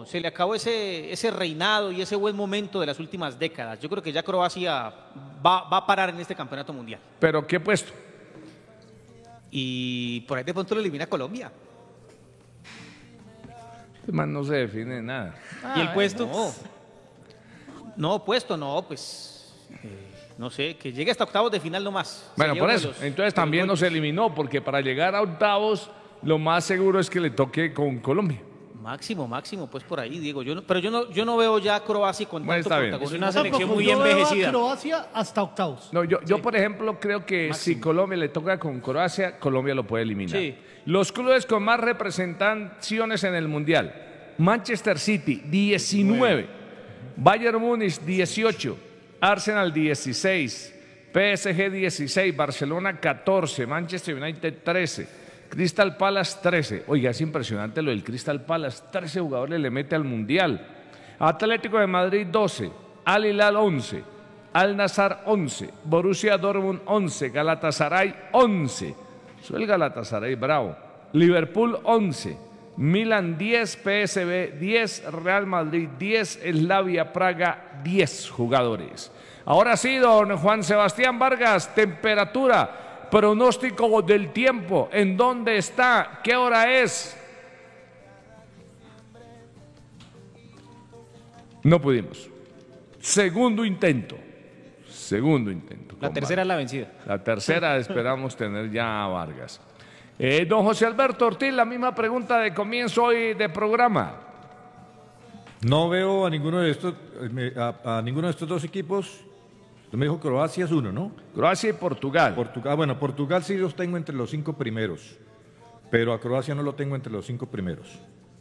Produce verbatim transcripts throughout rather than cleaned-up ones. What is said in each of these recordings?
se le acabó ese, ese reinado y ese buen momento de las últimas décadas. Yo creo que ya Croacia va, va a parar en este campeonato mundial. ¿Pero qué puesto? Y por ahí de pronto lo elimina Colombia. Este man no se define nada. ¿Y el puesto? No, no puesto no, pues... Eh, no sé, que llegue hasta octavos de final nomás. Bueno, Sería por uno eso. de los- Entonces de los también no golpes. se eliminó, porque para llegar a octavos, lo más seguro es que le toque con Colombia. Máximo, máximo, pues por ahí, Diego. Yo no, pero yo no, yo no veo ya a Croacia con Bueno, tanto está bien. protagonismo. Es una Tampoco, selección muy yo veo a envejecida. Croacia hasta octavos. No, yo, yo por ejemplo, creo que si Colombia le toca con Croacia, Colombia lo puede eliminar. Sí. Los clubes con más representaciones en el Mundial. Manchester City, diecinueve. Bayern Múnich, dieciocho. Arsenal, dieciséis. P S G, dieciséis. Barcelona, catorce. Manchester United, trece. Crystal Palace, trece. Oiga, es impresionante lo del Crystal Palace. trece jugadores le mete al Mundial. Atlético de Madrid, doce. Al Hilal, once. Al Nassr, once. Borussia Dortmund, once. Galatasaray, once. Soy el Galatasaray, bravo. Liverpool, once. Milan, diez. P S V, diez. Real Madrid, diez. Slavia Praga, diez jugadores. Ahora sí, don Juan Sebastián Vargas, temperatura. Pronóstico del tiempo, ¿en dónde está? ¿Qué hora es? No pudimos. Segundo intento. Segundo intento. La con tercera es Vargas. la vencida. La tercera esperamos tener ya a Vargas. Eh, don José Alberto Ortiz, la misma pregunta de comienzo hoy de programa. No veo a ninguno de estos, a, a ninguno de estos dos equipos. Usted me dijo Croacia es uno, ¿no? Croacia y Portugal. Portugal, bueno, Portugal sí los tengo entre los cinco primeros, pero a Croacia no lo tengo entre los cinco primeros.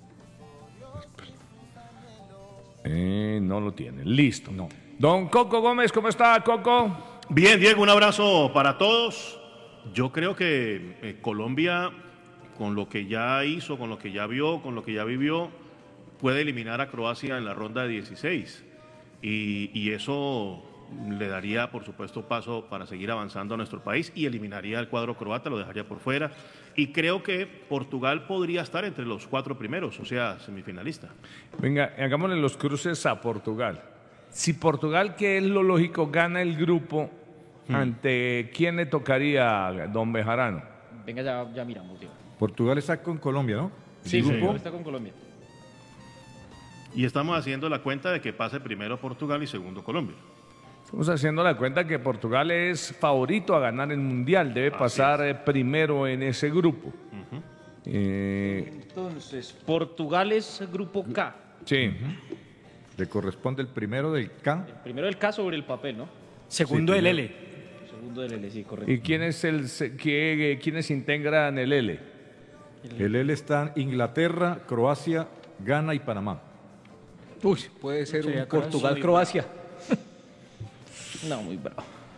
Eh, no lo tiene. Listo. No. Don Coco Gómez, ¿cómo está, Coco? Bien, Diego, un abrazo para todos. Yo creo que eh, Colombia, con lo que ya hizo, con lo que ya vio, con lo que ya vivió, puede eliminar a Croacia en la ronda de dieciséis. Y, y eso le daría, por supuesto, paso para seguir avanzando a nuestro país y eliminaría al cuadro croata, lo dejaría por fuera. Y creo que Portugal podría estar entre los cuatro primeros, o sea, semifinalista. Venga, hagámosle los cruces a Portugal. Si Portugal, que es lo lógico, gana el grupo, hmm. ¿ante quién le tocaría, don Bejarano? Venga, ya, ya miramos, Diego. Portugal está con Colombia, ¿no? Sí, sí, Portugal está con Colombia. Y estamos haciendo la cuenta de que pase primero Portugal y segundo Colombia. Estamos haciendo la cuenta que Portugal es favorito a ganar el Mundial, debe Así pasar es. primero en ese grupo. Uh-huh. eh, Entonces, Portugal es grupo K. sí. Uh-huh. Le corresponde el primero del K. El primero del K sobre el papel, ¿no? Segundo Sí, el primero. L. El segundo del L, sí, correcto. ¿Y quién es el, se- qué- quiénes integran el L? El L está Inglaterra, Croacia, Ghana y Panamá. Uy, puede ser Sería un Portugal-Croacia. No, muy bravo.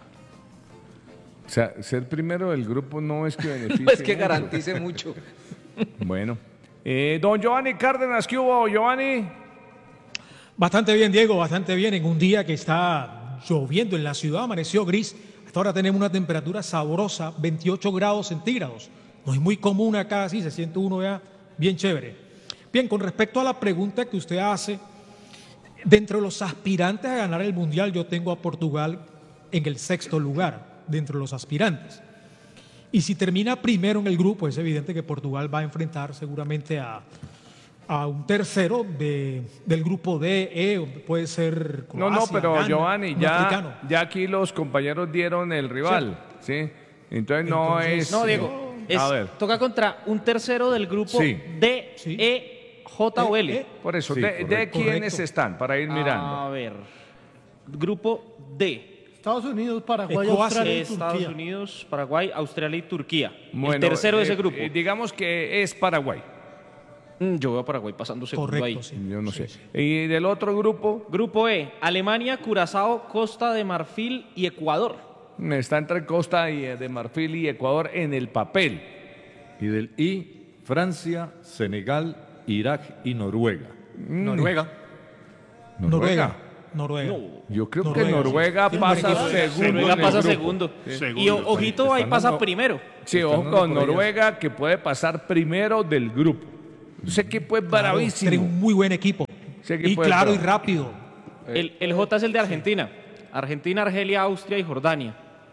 O sea, ser primero del grupo no es que beneficie. No es que mucho. garantice mucho. Bueno. Eh, don Giovanni Cárdenas, ¿qué hubo, Giovanni? Bastante bien, Diego, bastante bien. En un día que está lloviendo en la ciudad, amaneció gris. Hasta ahora tenemos una temperatura sabrosa, veintiocho grados centígrados. No es muy común acá, así se siente uno ya bien chévere. Bien, con respecto a la pregunta que usted hace, dentro de los aspirantes a ganar el Mundial, yo tengo a Portugal en el sexto lugar, dentro de los aspirantes. Y si termina primero en el grupo, es evidente que Portugal va a enfrentar seguramente a... a un tercero de, del grupo D, E, puede ser No, Croacia, no, pero Ghana, Giovanni, un ya, africano. ya aquí los compañeros dieron el rival, ¿sí? Entonces no Entonces, es... No, Diego, es, a ver, toca contra un tercero del grupo Sí. D, Sí. E, J o L. E, E. por eso, Sí, ¿de, de correcto. quiénes Correcto. están? Para ir mirando. A ver, grupo D. Estados Unidos, Paraguay, Eh, Croacia, Australia y Estados Turquía. Unidos, Paraguay, Australia y Turquía. el Bueno, tercero de ese eh, grupo. eh, digamos que es Paraguay, Mm, Yo veo a Paraguay pasando segundo Correcto, ahí. sí. yo no Sí, sé. sí. Y del otro grupo, Grupo E, Alemania, Curazao, Costa de Marfil y Ecuador. está entre Costa y, eh, de Marfil y Ecuador en el papel. Y del I, Francia, Senegal, Irak y Noruega. Noruega. Noruega. Noruega. Yo creo Noruega, que Noruega sí. pasa Sí, segundo. Noruega en el pasa grupo. segundo. Segundo, Y o- sí. ojito, ahí Están pasa dando- primero. Sí, Están ojo dando con por ellas. Noruega que puede pasar primero del grupo. Ese equipo es Claro, bravísimo. tiene un muy buen equipo. Ese Y equipo es claro, y bravo. rápido. El, el J es el de Argentina. Argentina, Argelia, Austria y Jordania.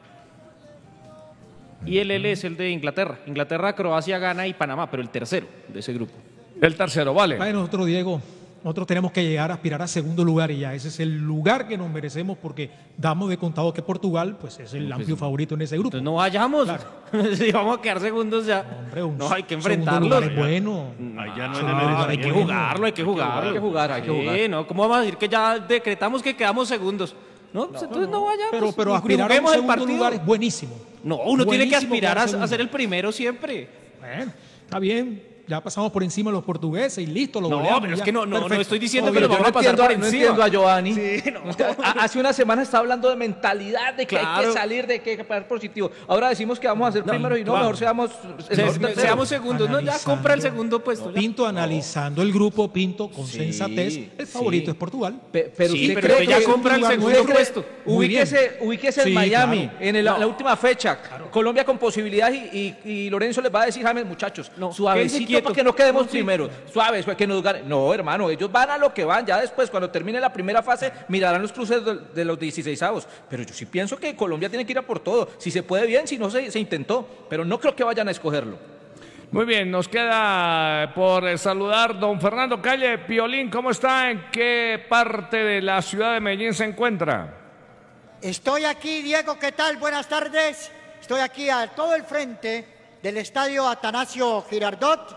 Y el L es el de Inglaterra. Inglaterra, Croacia, Ghana y Panamá, pero el tercero de ese grupo. El tercero, vale. Bueno, nosotros, Diego, nosotros tenemos que llegar a aspirar a segundo lugar y ya ese es el lugar que nos merecemos porque damos de contado que Portugal pues es el amplio favorito en ese grupo. Entonces no vayamos. Si vamos a quedar segundos ya. Hombre, un no, hay que segundo enfrentarlos. lugar es bueno. Ahí ya no es Ah, de hay merecimiento. Hay que jugarlo, hay que jugarlo. Hay que jugar, hay que Sí, jugar. ¿no? ¿Cómo vamos a decir que ya decretamos que quedamos segundos? No, pues entonces no vayamos. Pero, pero y aspirar a un juguemos el segundo partido. lugar es buenísimo. No, uno tiene que Buenísimo aspirar a, quedar a ser el segundo. primero siempre. Bueno, está bien. Ya pasamos por encima de los portugueses y listo, lo No, goleamos pero es ya. que no, no, no Perfecto. estoy diciendo Todo que bien. lo Yo vamos no a pasar entiendo, por a- no encima. entiendo a Giovanni. Sí, no. No entiendo- a- Hace una semana está hablando de mentalidad, de que hay Claro. que salir, de que hay que pagar positivo. Ahora decimos que vamos a ser primero y no, claro. mejor seamos, Se- seamos se- terceros. seamos segundos. No, ya compra el segundo puesto. ya. Pinto analizando el grupo, Pinto con Sí, sensatez. El favorito sí. es Portugal. Pe- pero Sí, usted pero cree usted ya que compra el lugar segundo nuevo. cree- puesto. Muy bien. Ubíquese, ubíquese en Sí, Miami, claro. en el- la última fecha. Colombia con posibilidad y, y- y Lorenzo les va a decir, James, muchachos, No, quédense suavecito quietos. para que no quedemos No, sí. primeros. Suaves, para que nos gane. No, hermano, ellos van a lo que van. Ya después, cuando termine la primera fase, mirarán los cruces de, de los dieciseisavos. Pero yo sí pienso que Colombia tiene que ir a por todo. Si se puede bien, si no se, se intentó. Pero no creo que vayan a escogerlo. Muy bien, nos queda por eh, saludar don Fernando Calle. Piolín, ¿cómo está? ¿En qué parte de la ciudad de Medellín se encuentra? Estoy aquí, Diego, ¿qué tal? Buenas tardes. Estoy aquí a todo el frente del estadio Atanasio Girardot.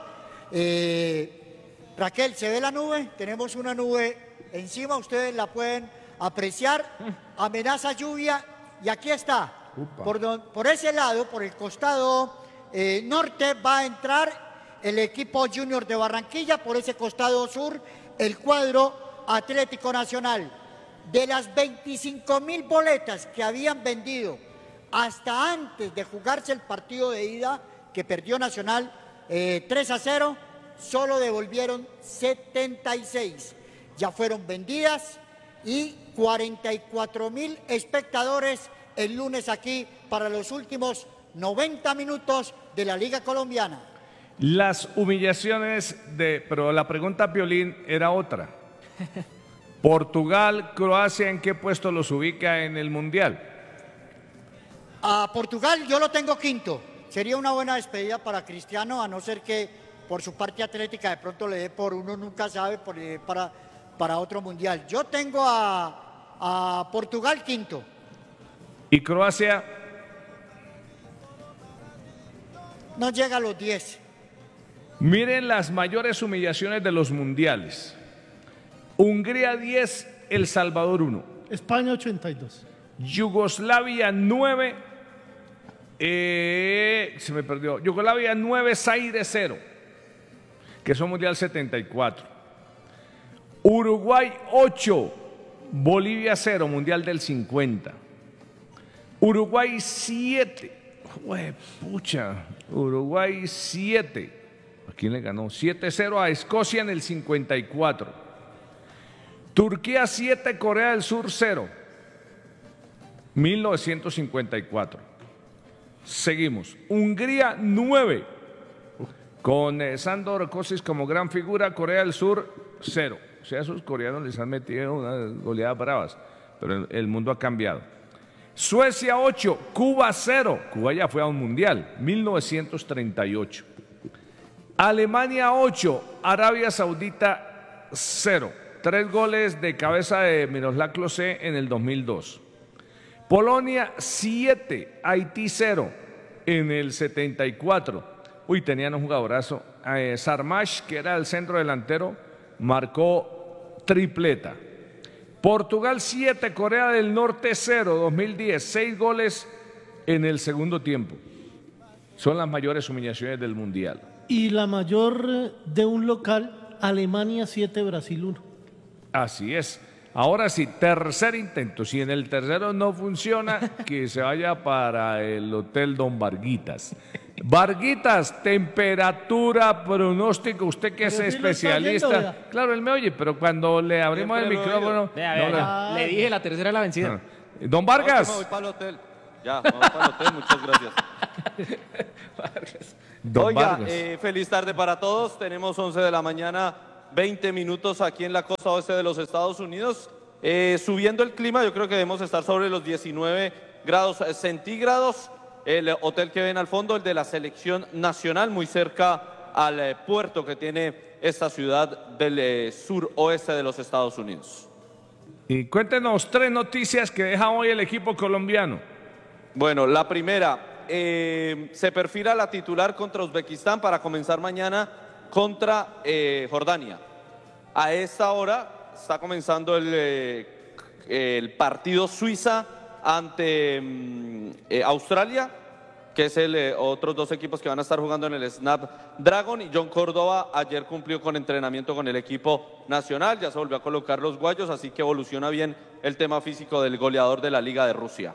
Eh, Raquel, ¿se ve la nube? Tenemos una nube encima, ustedes la pueden apreciar. Amenaza lluvia y aquí está. Por, don- por ese lado, por el costado eh, norte, va a entrar el equipo Junior de Barranquilla. Por ese costado sur, el cuadro Atlético Nacional. De las veinticinco mil boletas que habían vendido hasta antes de jugarse el partido de ida, que perdió Nacional eh, tres a cero, solo devolvieron setenta y seis. Ya fueron vendidas y cuarenta y cuatro mil espectadores el lunes aquí para los últimos noventa minutos de la Liga Colombiana. Las humillaciones de... Pero la pregunta, Piolín, era otra. Portugal, Croacia, ¿en qué puesto los ubica en el Mundial? A Portugal yo lo tengo quinto. Sería una buena despedida para Cristiano, a no ser que por su parte atlética de pronto le dé por uno, nunca sabe, por, eh, para, para otro mundial. Yo tengo a, a Portugal quinto. ¿Y Croacia? No llega a los diez. Miren las mayores humillaciones de los mundiales. Hungría diez, El Salvador uno. España ochenta y dos. Yugoslavia nueve, eh, se me perdió. Yugoslavia nueve, Zaire cero, que son Mundial setenta y cuatro. Uruguay ocho, Bolivia cero, Mundial del cincuenta. Uruguay siete, pucha, Uruguay siete. ¿A quién le ganó? siete cero a Escocia en el cincuenta y cuatro. Turquía siete, Corea del Sur cero. mil novecientos cincuenta y cuatro. Seguimos. Hungría nueve. Con eh, Sandor Kosic como gran figura. Corea del Sur cero. O sea, esos coreanos les han metido unas goleadas bravas. Pero el, el mundo ha cambiado. Suecia ocho. Cuba cero. Cuba ya fue a un mundial. mil novecientos treinta y ocho. Alemania ocho. Arabia Saudita cero. Tres goles de cabeza de Miroslav Klose en el dos mil dos. Polonia siete, Haití cero en el setenta y cuatro. Uy, tenían un jugadorazo. Eh, Sarmash, que era el centro delantero, marcó tripleta. Portugal siete, Corea del Norte cero, dos mil diez. Seis goles en el segundo tiempo. Son las mayores humillaciones del Mundial. Y la mayor eh, de un local, Alemania siete, Brasil uno. Así es. Ahora sí, tercer intento. Si en el tercero no funciona, que se vaya para el Hotel Don Varguitas. Varguitas, temperatura, pronóstico. Usted que es Pero sí lo está especialista. oyendo, vea. Claro, él me oye, pero cuando le abrimos el Siempre lo micrófono. Vea, vea, no, ya. Le dije, la tercera es la vencida. no. Don Vargas. No, que me voy para el hotel. Ya, me voy para el hotel, muchas gracias. Don Oiga, Vargas. eh, feliz tarde para todos. Tenemos once de la mañana. veinte minutos aquí en la costa oeste de los Estados Unidos. Eh, subiendo el clima, yo creo que debemos estar sobre los diecinueve grados centígrados. El hotel que ven al fondo, el de la selección nacional, muy cerca al eh, puerto que tiene esta ciudad del eh, suroeste de los Estados Unidos. Y cuéntenos tres noticias que deja hoy el equipo colombiano. Bueno, la primera, eh, se perfila la titular contra Uzbekistán para comenzar mañana contra eh, Jordania. A esta hora está comenzando el, eh, el partido Suiza ante eh, Australia, que es el eh, otros dos equipos que van a estar jugando en el Snapdragon, y John Córdoba ayer cumplió con entrenamiento con el equipo nacional, ya se volvió a colocar los guayos, así que evoluciona bien el tema físico del goleador de la Liga de Rusia.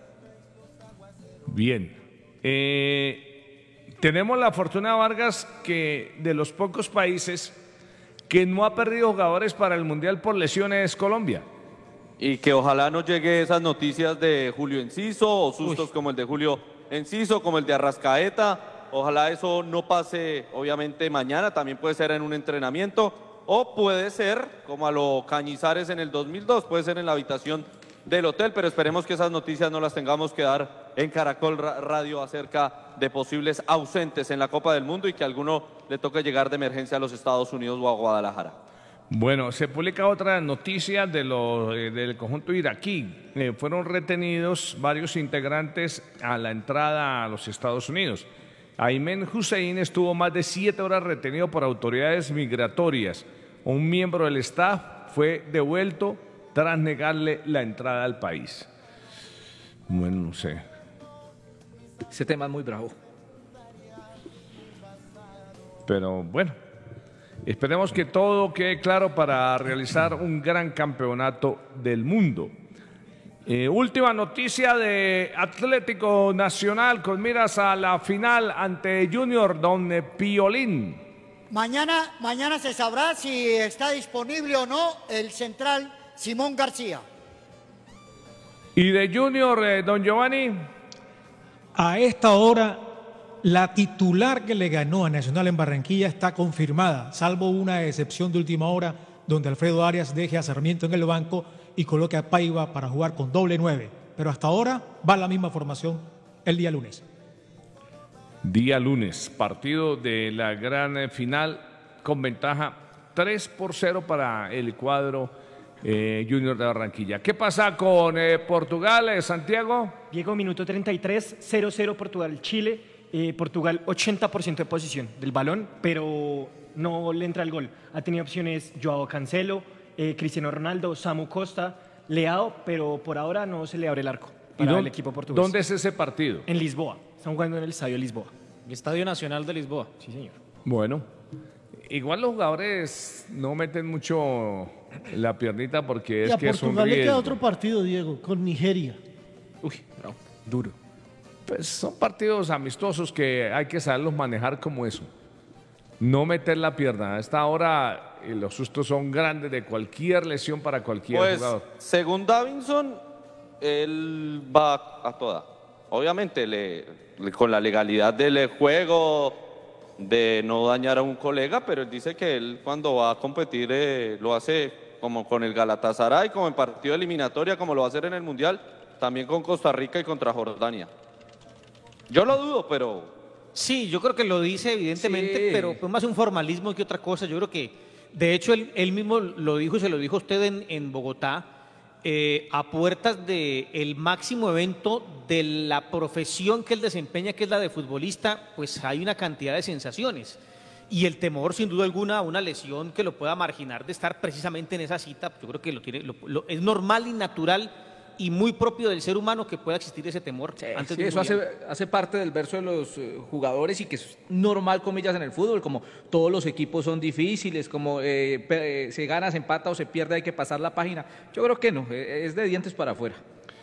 Bien. Eh, tenemos la fortuna, Vargas, que de los pocos países que no ha perdido jugadores para el Mundial por lesiones Colombia. Y que ojalá no llegue esas noticias de Julio Enciso o sustos Uy. como el de Julio Enciso, como el de Arrascaeta. Ojalá eso no pase, obviamente, mañana. También puede ser en un entrenamiento o puede ser, como a lo Cañizares en el dos mil dos, puede ser en la habitación del hotel, pero esperemos que esas noticias no las tengamos que dar en Caracol Radio acerca de posibles ausentes en la Copa del Mundo y que a alguno le toque llegar de emergencia a los Estados Unidos o a Guadalajara. Bueno, se publica otra noticia de lo, eh, del conjunto iraquí. Eh, fueron retenidos varios integrantes a la entrada a los Estados Unidos. Ayman Hussein estuvo más de siete horas retenido por autoridades migratorias. Un miembro del staff fue devuelto tras negarle la entrada al país. Bueno, no sé. Ese tema es muy bravo. Pero bueno, esperemos que todo quede claro para realizar un gran campeonato del mundo. Eh, última noticia de Atlético Nacional con miras a la final ante Junior Don Piolín. Mañana, mañana se sabrá si está disponible o no el central Simón García. ¿Y de Junior, eh, don Giovanni? A esta hora, la titular que le ganó a Nacional en Barranquilla está confirmada, salvo una excepción de última hora, donde Alfredo Arias deje a Sarmiento en el banco y coloque a Paiva para jugar con doble nueve. Pero hasta ahora va la misma formación el día lunes. Día lunes, partido de la gran final con ventaja tres por cero para el cuadro eh, Junior de Barranquilla. ¿Qué pasa con eh, Portugal, eh, Santiago? Diego, minuto treinta y tres, cero cero Portugal-Chile. Eh, Portugal ochenta por ciento de posición del balón, pero no le entra el gol. Ha tenido opciones Joao Cancelo, eh, Cristiano Ronaldo, Samu Costa, Leao, pero por ahora no se le abre el arco para dónde, el equipo portugués. ¿Dónde es ese partido? En Lisboa. Están jugando en el Estadio Lisboa. El Estadio Nacional de Lisboa. Sí, señor. Bueno, igual los jugadores no meten mucho la piernita porque es y a que es un Portugal le queda riesgo. otro partido, Diego, con Nigeria. Uy, bravo, duro. Pues son partidos amistosos que hay que saberlos manejar como eso. No meter la pierna. A esta hora eh, los sustos son grandes de cualquier lesión para cualquier Pues, jugador. según Davinson, él va a toda. Obviamente, le, le- con la legalidad del juego, de no dañar a un colega, pero él dice que él cuando va a competir eh, lo hace como con el Galatasaray, como en partido eliminatoria, como lo va a hacer en el Mundial, también con Costa Rica y contra Jordania. Yo lo dudo, pero Sí, yo creo que lo dice evidentemente, Sí. pero pues más un formalismo que otra cosa. Yo creo que, de hecho, él, él mismo lo dijo y se lo dijo a usted en, en Bogotá, eh, a puertas del máximo evento de la profesión que él desempeña, que es la de futbolista, pues hay una cantidad de sensaciones. Y el temor, sin duda alguna, a una lesión que lo pueda marginar de estar precisamente en esa cita, yo creo que lo tiene, lo- lo- es normal y natural y muy propio del ser humano que pueda existir ese temor. antes Sí, de un eso hace, mundial. hace parte del verso de los eh, jugadores y que es normal, comillas, en el fútbol, como todos los equipos son difíciles, como eh, pe- eh, se gana, se empata o se pierde, hay que pasar la página. Yo creo que no, eh, es de dientes para afuera.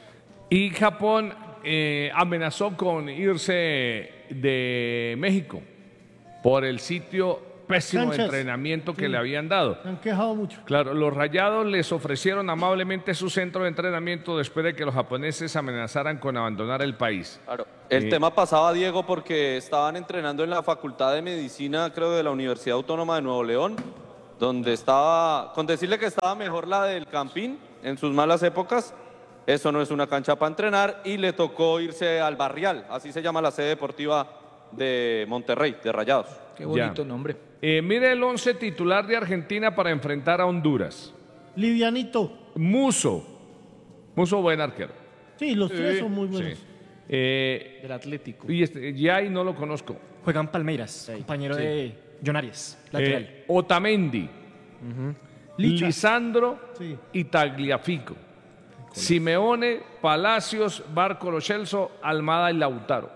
Y Japón eh, amenazó con irse de México por el sitio pésimo de Canchas. entrenamiento que Sí. le habían dado. Se han quejado mucho. Claro, los Rayados les ofrecieron amablemente su centro de entrenamiento después de que los japoneses amenazaran con abandonar el país. claro, el Eh, tema pasaba, Diego, porque estaban entrenando en la Facultad de Medicina, creo, de la Universidad Autónoma de Nuevo León, donde estaba, con decirle que estaba mejor la del Campín en sus malas épocas, eso no es una cancha para entrenar y le tocó irse al Barrial, así se llama la sede deportiva de Monterrey, de Rayados. Qué bonito Ya. nombre. Eh, mire el once titular de Argentina para enfrentar a Honduras. Livianito. Muso. Muso, buen arquero. Sí, los tres son muy buenos. Sí. Eh, Del Atlético. y este, Yay no lo conozco. Juegan Palmeiras, compañero Sí. de John Arias, lateral. Eh, Otamendi. Licha. Lisandro Sí. y Tagliafico. Simeone, Palacios, Barco, Lo Celso, Almada y Lautaro.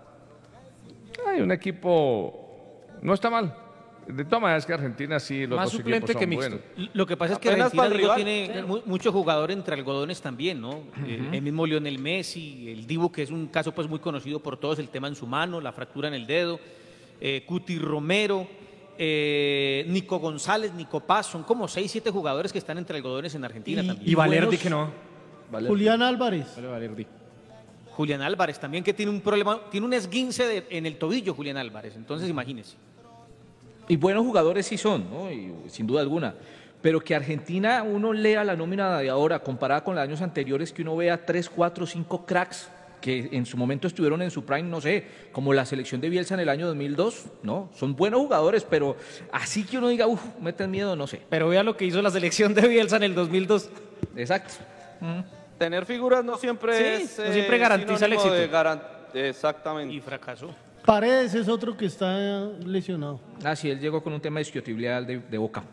Hay un equipo, no está mal. De todas maneras que Argentina sí, los Más dos suplente equipos son que mixto. buenos. Lo que pasa es que Apenas Argentina para el Diego, rival. tiene mu- mucho jugador entre algodones también, ¿no? Eh, el mismo Lionel Messi, el Dibu, que es un caso pues muy conocido por todos, el tema en su mano, la fractura en el dedo, eh, Cuti Romero, eh, Nico González, Nico Paz, son como seis, siete jugadores que están entre algodones en Argentina Y- también. Y Valerdi buenos- que no. Julián Álvarez. Vale, Valerdi. Julián Álvarez también, que tiene un problema, tiene un esguince de- en el tobillo, Julián Álvarez, entonces imagínese. Y buenos jugadores sí son, ¿no? Y, sin duda alguna. Pero que Argentina, uno lea la nómina de ahora comparada con los años anteriores, que uno vea tres, cuatro, cinco cracks que en su momento estuvieron en su prime, no sé, como la selección de Bielsa en el año dos mil dos, ¿no? Son buenos jugadores, pero así que uno diga, uff, meten miedo, no sé. Pero vea lo que hizo la selección de Bielsa en el dos mil dos. Exacto. Tener figuras no siempre Sí, es no siempre garantiza el sinónimo de éxito. garan- Exactamente. Y fracasó. Paredes es otro que está lesionado. Ah, sí, él llegó con un tema de isquiotibial de, de boca.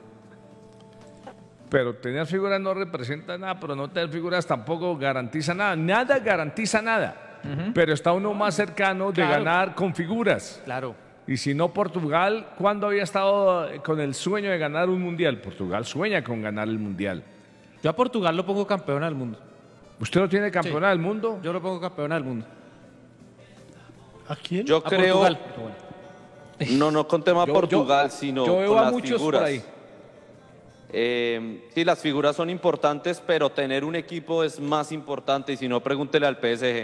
Pero tener figuras no representa nada, pero no tener figuras tampoco garantiza nada. Nada garantiza nada. Pero está uno más cercano de Claro. ganar con figuras. Claro. Y si no Portugal, ¿cuándo había estado con el sueño de ganar un mundial? Portugal sueña con ganar el mundial. Yo a Portugal lo pongo campeona del mundo. ¿Usted no tiene campeona del mundo? Yo lo pongo campeona del mundo. ¿A quién? Yo A creo, Portugal. no, no con tema Yo- Portugal, yo- sino yo veo con a las muchos por figuras. ahí. Eh, sí, las figuras son importantes, pero tener un equipo es más importante. Y si no, pregúntele al P S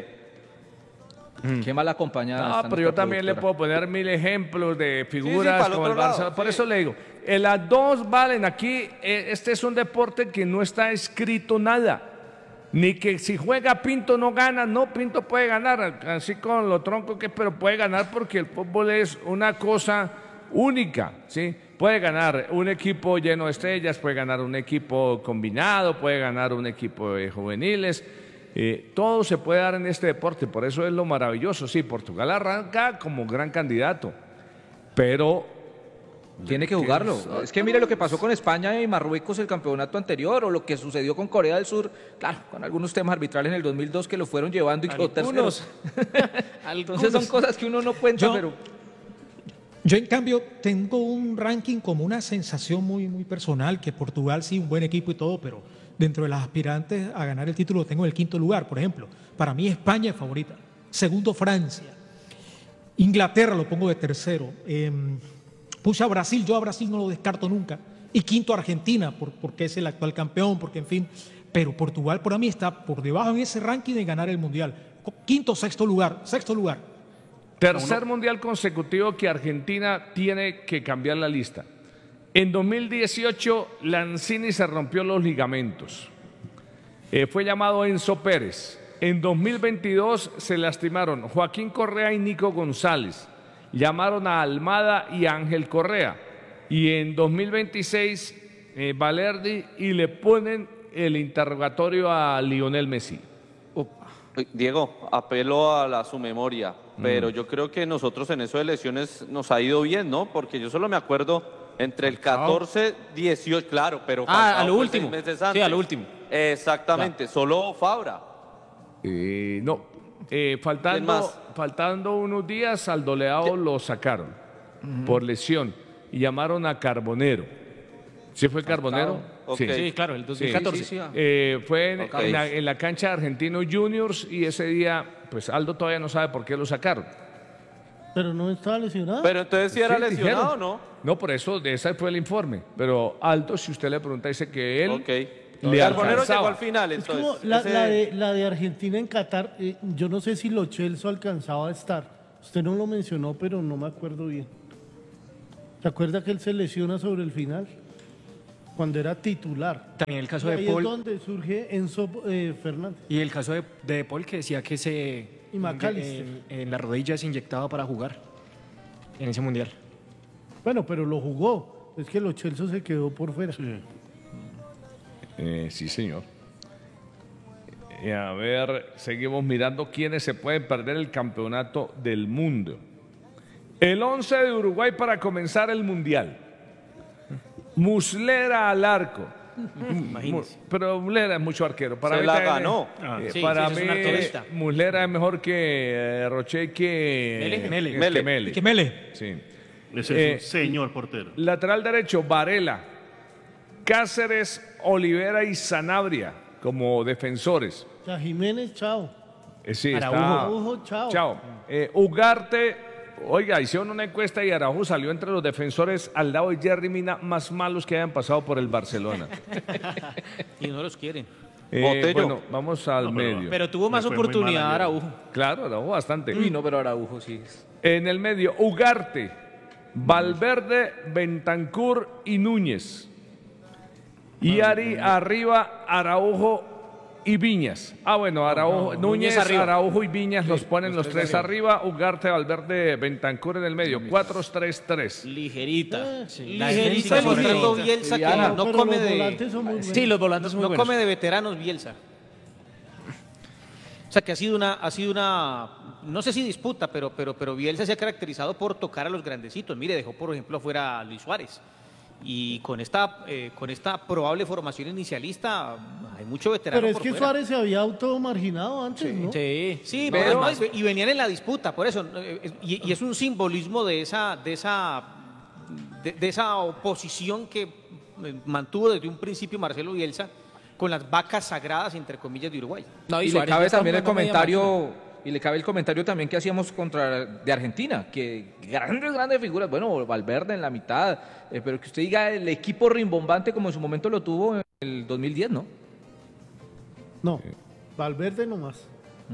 G. Qué mal acompañada. No, está pero yo nuestra también le productora. puedo poner mil ejemplos de Sí, sí, figuras para el como el otro Barça. lado, Por sí. eso le digo, eh, las dos valen aquí. eh, Este es un deporte que no está escrito nada. Ni que si juega Pinto no gana, no, Pinto puede ganar, así con lo tronco que es, pero puede ganar porque el fútbol es una cosa única, ¿sí? Puede ganar un equipo lleno de estrellas, puede ganar un equipo combinado, puede ganar un equipo de juveniles, eh, todo se puede dar en este deporte, por eso es lo maravilloso, sí, Portugal arranca como gran candidato, pero Tiene que jugarlo. Es que mire lo que pasó con España y Marruecos el campeonato anterior o lo que sucedió con Corea del Sur, claro, con algunos temas arbitrales en el dos mil dos que lo fueron llevando y quedó terceros. Entonces son cosas que uno no cuenta, Yo- pero Yo, en cambio, tengo un ranking como una sensación muy, muy personal, que Portugal sí, un buen equipo y todo, pero dentro de las aspirantes a ganar el título tengo en el quinto lugar, por ejemplo. Para mí España es favorita. Segundo, Francia. Inglaterra lo pongo de tercero. Eh, puse a Brasil, yo a Brasil no lo descarto nunca. Y quinto, Argentina, por- porque es el actual campeón, porque en fin. Pero Portugal para mí está por debajo en ese ranking de ganar el Mundial. Quinto, sexto lugar, sexto lugar. tercer mundial consecutivo que Argentina tiene que cambiar la lista. En dos mil dieciocho, Lanzini se rompió los ligamentos. Eh, fue llamado Enzo Pérez. En dos mil veintidós se lastimaron Joaquín Correa y Nico González. Llamaron a Almada y a Ángel Correa. Y en dos mil veintiséis, eh, Valerdi, y le ponen el interrogatorio a Lionel Messi. Diego, apelo a, la, a su memoria, pero yo creo que nosotros en eso de lesiones nos ha ido bien, ¿no? Porque yo solo me acuerdo entre el catorce, dieciocho, claro, pero Ah, Falcao a lo fue último. seis meses Sí, antes. a lo último. Exactamente, solo Fabra. Eh, no, eh, ¿Quién faltando, más? faltando unos días al doleado lo sacaron por lesión y llamaron a Carbonero. ¿Sí fue Carbonero? Ok. Sí, claro, el dos mil catorce. Sí, sí, sí, ah. Eh, fue en, Ok. en la, en la cancha de Argentinos Juniors y ese día, pues Aldo todavía no sabe por qué lo sacaron. Pero no estaba lesionado. Pero entonces si era Sí, lesionado, dijeron. ¿no? No, por eso, de ese fue el informe. Pero Aldo, si usted le pregunta, dice que él Ok. le Carbonero alcanzaba. llegó al final, Es entonces. como la, ese- la de, la de Argentina en Qatar. eh, yo no sé si Lo Celso alcanzaba a estar. Usted no lo mencionó, pero no me acuerdo bien. ¿Se acuerda que él se lesiona sobre el final? cuando era titular. También el caso Y de ahí Paul. es donde surge Enzo eh, Fernández. Y el caso de, de Paul que decía que se Y McAllister. en, en la rodilla se inyectaba para jugar en ese mundial. Bueno, pero lo jugó. Es que Lo Celso se quedó por fuera. Eh, sí, señor. Eh, a ver, seguimos mirando quiénes se pueden perder el campeonato del mundo. El once de Uruguay para comenzar el mundial. Muslera al arco. Imagínese. Pero Muslera es mucho arquero. Para Se mí la también ganó. es- Ah, eh, sí, para sí, ese mí, es un arquerista. Muslera es mejor que eh, Roche que Mele. Mele. que Mele. Mele. Que Mele. Sí. Ese Eh, es un señor portero. Lateral derecho, Varela, Cáceres, Olivera y Sanabria como defensores. O sea, Jiménez, chao. Eh, sí, Araujo. está- Araujo, chao. Chao. Eh, Ugarte, oiga, hicieron una encuesta y Araujo salió entre los defensores al lado de Jerry Mina más malos que hayan pasado por el Barcelona. Y no los quieren. Eh, Botello. bueno, vamos al No, pero- medio. Pero tuvo más Le fue muy mal oportunidad ayer. Araujo. Claro, Araujo bastante. Uy, no, pero Araujo sí. En el medio, Ugarte, Valverde, Bentancur y Núñez. Y Ari arriba, Araujo y Viñas. Ah, bueno, Araujo, Núñez, Núñez arriba. Araujo y Viñas los ponen los, tres arriba. Ugarte, Valverde, Bentancur en el medio. cuatro tres tres. Ligerita. La Ligerita defensa mostrando ligerita. Bielsa que Liviana. no Pero come los de. volantes son muy buenos. Sí, los volantes son muy No buenos. come de veteranos Bielsa. O sea que ha sido una, ha sido una, no sé si disputa, pero, pero, pero Bielsa se ha caracterizado por tocar a los grandecitos. Mire, dejó por ejemplo afuera a Luis Suárez. Y con esta, eh, con esta probable formación inicialista hay mucho veterano Pero es por que fuera. Suárez se había automarginado antes, ¿no? Sí. Sí, Pero- pero, además, y venían en la disputa, por eso, eh, es- y, y es un simbolismo de esa, de esa, de, de esa oposición que eh, mantuvo desde un principio Marcelo Bielsa con las vacas sagradas, entre comillas, de Uruguay. No, Y, le Suárez ya cabe está también el jugando media comentario, y le cabe el comentario también que hacíamos contra de Argentina, que grandes, grandes figuras, bueno, Valverde en la mitad, eh, pero que usted diga el equipo rimbombante como en su momento lo tuvo en el dos mil diez, ¿no? No, Valverde nomás.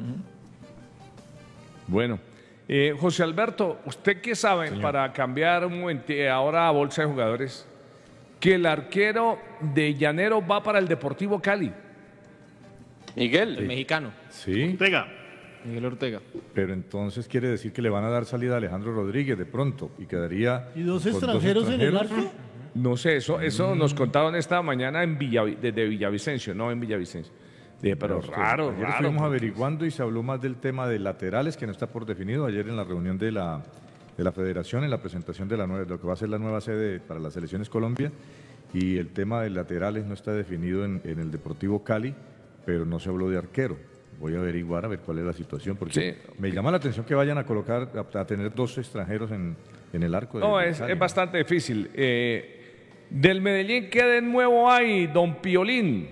Bueno, eh, José Alberto, ¿usted qué sabe para cambiar un momento ahora a bolsa de jugadores? Que el arquero de Llanero va para el Deportivo Cali. Miguel. El mexicano, Sí, Ortega, Miguel Ortega. pero entonces quiere decir que le van a dar salida a Alejandro Rodríguez de pronto y quedaría. ¿Y dos con extranjeros en el extranjeros. arco? No sé, eso, eso nos contaron esta mañana en Villavi- desde Villavicencio, no en Villavicencio. Dije, pero es que raro, ayer raro. estuvimos porque- averiguando y se habló más del tema de laterales que no está por definido ayer en la reunión de la, de la federación, en la presentación de la nueva, lo que va a ser la nueva sede para las selecciones Colombia, y el tema de laterales no está definido en, en el Deportivo Cali, pero no se habló de arquero. Voy a averiguar a ver cuál es la situación, porque Sí. me llama la atención que vayan a colocar, a, a tener dos extranjeros en, en el arco. de- No, de es, Cali. es bastante difícil. Eh, del Medellín, ¿qué de nuevo hay, don Piolín?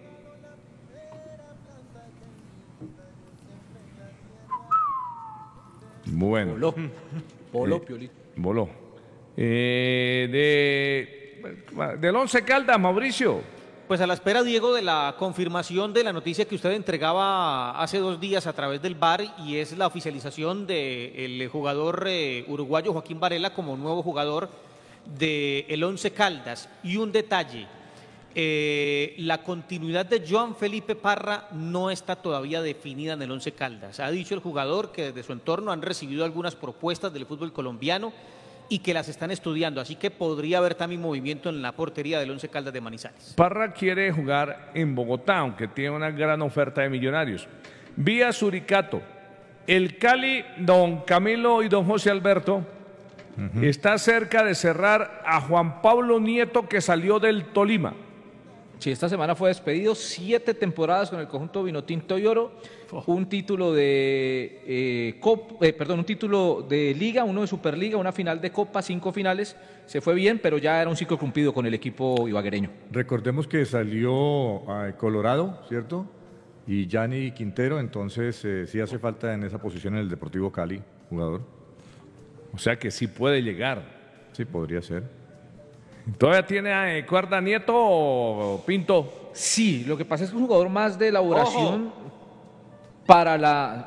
Bueno. Voló. Voló, Piolín. Voló. Eh, de, del Once Caldas, Mauricio. Pues a la espera, Diego, de la confirmación de la noticia que usted entregaba hace dos días a través del V A R, y es la oficialización del jugador eh, uruguayo Joaquín Varela como nuevo jugador del Once Caldas. Y un detalle, eh, la continuidad de Joan Felipe Parra no está todavía definida en el Once Caldas. Ha dicho el jugador que desde su entorno han recibido algunas propuestas del fútbol colombiano y que las están estudiando, así que podría haber también movimiento en la portería del Once Caldas de Manizales. Parra quiere jugar en Bogotá, aunque tiene una gran oferta de Millonarios. Vía Suricato, el Cali, don Camilo y don José Alberto, está cerca de cerrar a Juan Pablo Nieto, que salió del Tolima. Sí, esta semana fue despedido, siete temporadas con el conjunto Vinotinto y Oro, un título de eh, Cop- eh, perdón, un título de Liga, uno de Superliga, una final de Copa, cinco finales. Se fue bien, pero ya era un ciclo cumplido con el equipo ibaguereño. Recordemos que salió a Colorado, ¿cierto? Y Gianni Quintero, entonces eh, sí hace falta en esa posición en el Deportivo Cali, jugador. O sea que sí puede llegar. Sí, podría ser. ¿Todavía tiene eh, cuerda Nieto o Pinto? Sí, lo que pasa es que es un jugador más de elaboración para la...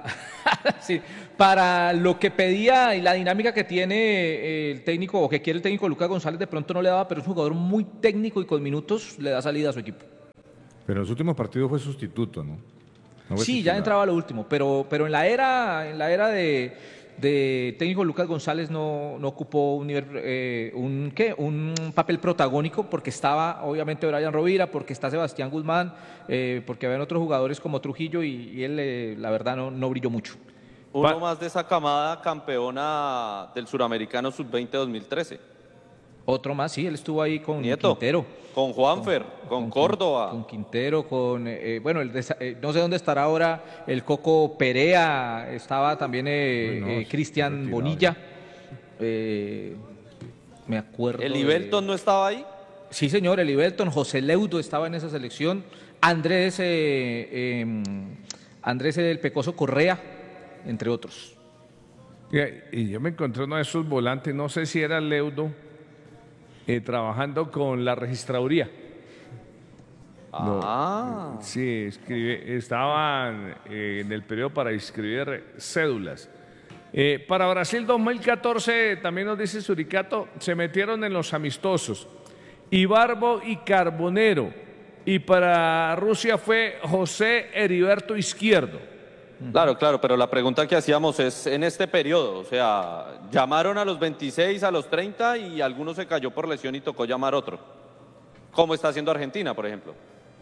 Sí, para lo que pedía y la dinámica que tiene el técnico o que quiere el técnico Lucas González, de pronto no le daba, pero es un jugador muy técnico y con minutos le da salida a su equipo. Pero en los últimos partidos fue sustituto, ¿no? No fue Sí, titular. ya entraba lo último, pero, pero en la era, en la era de, de técnico Lucas González no, no ocupó un, nivel, eh, un, ¿qué? un papel protagónico porque estaba obviamente Brian Rovira, porque está Sebastián Guzmán, eh, porque habían otros jugadores como Trujillo y, y él eh, la verdad no, no brilló mucho. Uno más de esa camada campeona del Suramericano sub veinte dos mil trece. Otro más, sí, él estuvo ahí con Nieto, Quintero. con Juanfer, con, con Córdoba. Con Quintero, con, eh, bueno, el de, eh, no sé dónde estará ahora el Coco Perea, estaba también eh, Uy, no, eh, Cristian retirado Bonilla. Eh, me acuerdo. ¿El de- Ibelton no estaba ahí? Sí, señor, el Ibelton, José Leudo estaba en esa selección, Andrés, eh, eh, Andrés el Pecoso Correa, entre otros. Y, y yo me encontré uno de esos volantes, no sé si era Leudo, eh, trabajando con la registraduría. No, Ah. sí, escribe, estaban eh, en el periodo para inscribir cédulas. Eh, para Brasil dos mil catorce, también nos dice Suricato, se metieron en los amistosos. Ibarbo y Carbonero. Y para Rusia fue José Heriberto Izquierdo. Claro, claro, pero la pregunta que hacíamos es en este periodo, o sea, llamaron a los veintiséis, a los treinta y alguno se cayó por lesión y tocó llamar otro. ¿Cómo está haciendo Argentina, por ejemplo?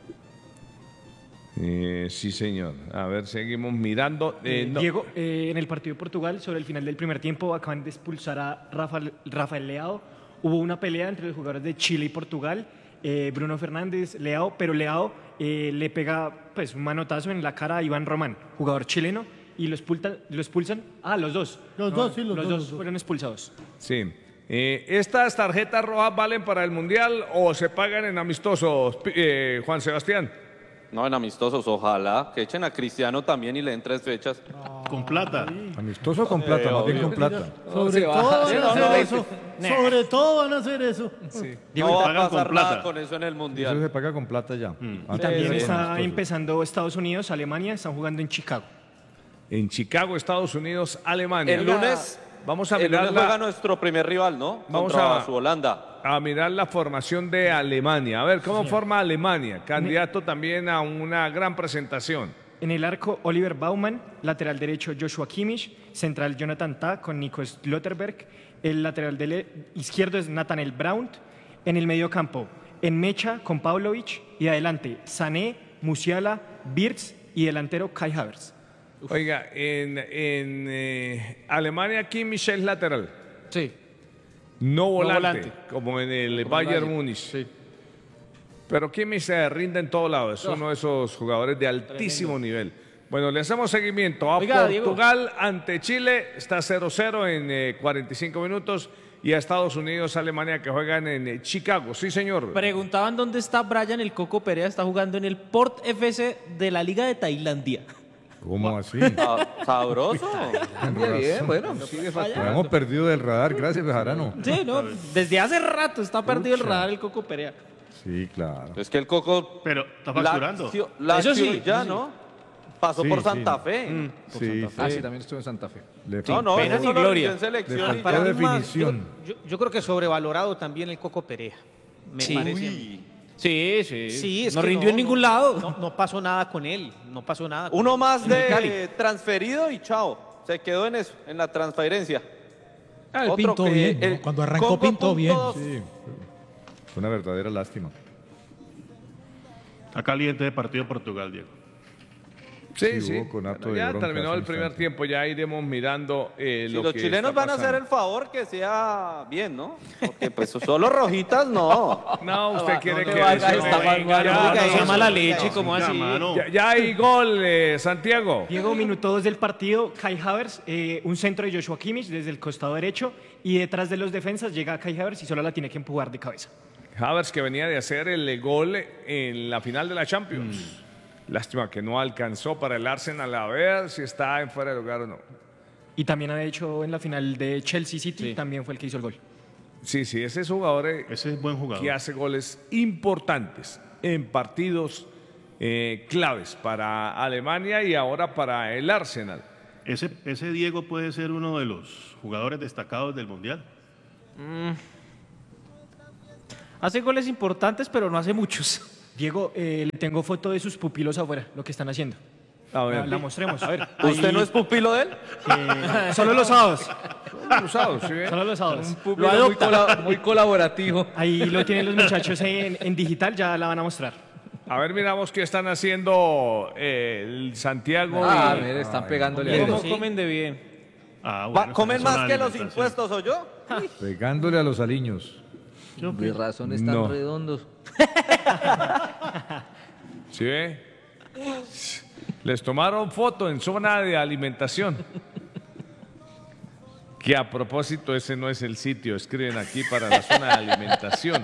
Eh, sí, señor. A ver, seguimos mirando. Eh, no. Diego, eh, en el partido de Portugal, sobre el final del primer tiempo, acaban de expulsar a Rafael, Rafael Leao. Hubo una pelea entre los jugadores de Chile y Portugal, eh, Bruno Fernández, Leao, pero Leao eh, le pega pues, un manotazo en la cara a Iván Román, jugador chileno, y lo expulsan. Lo expulsan ah, los dos. Los dos, sí, los dos, dos los dos. fueron expulsados. Sí. Eh, ¿Estas tarjetas rojas valen para el Mundial o se pagan en amistosos, eh, Juan Sebastián? No, en amistosos, ojalá que echen a Cristiano también y le den tres fechas. Con plata. Amistoso con plata, más bien con plata. Sobre se va. todo Sí, van a no, hacer no, eso. Sobre todo van a hacer eso. No va a pagan con pasar plata. nada con eso en el Eso Mundial. se paga con plata ya. Y Antes también era está amistoso. empezando Estados Unidos, Alemania, están jugando en Chicago. En Chicago, Estados Unidos, Alemania. El lunes, Vamos a el mirar lunes la- juega nuestro primer rival, ¿no? Vamos Contra a- su Holanda. a mirar la formación de Alemania. A ver, ¿cómo forma Alemania? Candidato también a una gran presentación. En el arco, Oliver Baumann, lateral derecho Joshua Kimmich, central Jonathan Tah con Nico Slotterberg, el lateral dele- izquierdo es Nathaniel Braun, en el medio campo, en mecha con Pavlovic y adelante Sané, Musiala, Wirtz y delantero Kai Havertz. Oiga, en, en eh, Alemania, Kimmich es lateral, Sí. no volante, volante. como en el Como el Bayern Bayern, Múnich. sí. Pero Kimmich se rinde en todos lados, es uno de esos jugadores de altísimo nivel. Bueno, le hacemos seguimiento a Oiga, Diego. Portugal ante Chile, está cero cero en eh, cuarenta y cinco minutos, y a Estados Unidos, Alemania, que juegan en eh, Chicago. Sí, señor. Preguntaban dónde está Brian el Coco Perea, está jugando en el Port F C de la Liga de Tailandia. ¿Cómo así? Sa- Sabroso. Bien, bien, bueno, sigue Lo hemos perdido del radar, gracias, Bejarano. Sí, no, desde hace rato está perdido el Pucha. radar el Coco Perea. Sí, claro. Es que el Coco... Pero está facturando. Lazio- Lazio Eso sí, ya, eso sí. ¿no? Pasó Sí, por sí. Santa Fe. Sí, Ah, sí, también estuvo en Santa Fe. le No, no, pena eso ni lo gloria. vivió en selección Le y faltó ya. definición. Yo, yo creo que sobrevalorado también el Coco Perea. Me Sí. parece. Uy. Sí, sí. Sí, es no que rindió en ningún lado. No, no pasó nada con él. No pasó nada. con Uno él. más En el Cali. de transferido y chao. Se quedó en eso, en la transferencia. Ah, el Otro pintó que bien, ¿no? el Cuando arrancó Congo pintó punto bien. dos. Sí, fue una verdadera lástima. Está caliente de partido Portugal, Diego. Sí, Sí, sí. hubo conato Bueno, de ya bronca terminó hace el un primer instante. tiempo, ya iremos mirando eh, Si lo los que chilenos está van a hacer pasando. el favor que sea bien, ¿no? Porque pues solo rojitas no. No, usted quiere no que te vayas, eso- está Ya, mal, mal, ya, No, diga esa eso, mala no diga leche, eso. ¿cómo Oiga, así? mano. ya- ya hay gol, eh, Santiago. Diego, minuto dos del partido, Kai Havertz, eh, un centro de Joshua Kimmich desde el costado derecho y detrás de los defensas llega Kai Havertz y solo la tiene que empujar de cabeza. Havertz, que venía de hacer el gol en la final de la Champions. Lástima que no alcanzó para el Arsenal, a ver si está en fuera de lugar o no. Y también ha hecho en la final de Chelsea City, Sí. también fue el que hizo el gol. Sí, sí, ese es jugador eh, Ese es buen jugador. que hace goles importantes en partidos eh, claves para Alemania y ahora para el Arsenal. ese, ese Diego puede ser uno de los jugadores destacados del Mundial. Mm. Hace goles importantes, pero no hace muchos. Diego, eh, le tengo foto de sus pupilos afuera, lo que están haciendo. A ver. La, la mostremos. A ver, ¿usted Ahí, no es pupilo de él? eh, solo los sábados. Los sábados, ¿sí ve? Solo los sábados. Un público muy, cola- muy colaborativo. Ahí lo tienen los muchachos en, en digital, ya la van a mostrar. A ver, miramos qué están haciendo eh, el Santiago. Ah, y- mire, están pegándole a ¿Cómo eso. comen de bien? Ah, Va- bueno, ¿Comen con eso más la que los alimentación. impuestos, o yo? Pegándole a los aliños. Mis razones tan No. redondos. ¿Sí ve? Les tomaron foto en zona de alimentación. Que a propósito, ese no es el sitio, escriben aquí para la zona de alimentación.